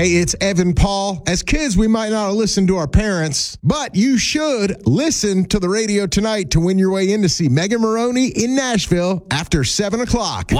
Hey, it's Evan Paul. As kids, we might not have listened to our parents, but you should listen to the radio tonight to win your way in to see Megan Maroney in Nashville after 7 o'clock.